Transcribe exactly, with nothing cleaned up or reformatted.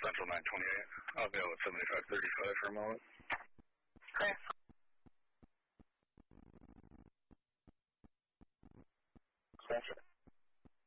Central nine twenty-eight. I'll be able at seventy-five thirty-five for a moment. Clear. Gotcha.